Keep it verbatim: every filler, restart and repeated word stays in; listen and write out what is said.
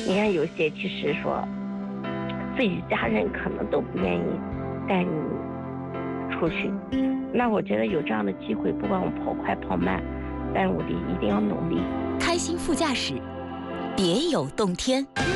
你看有些其实说自己家人可能都不愿意带你出去，那我觉得有这样的机会，不管我跑快跑慢，但我得一定要努力。 开心副驾驶，别有洞天。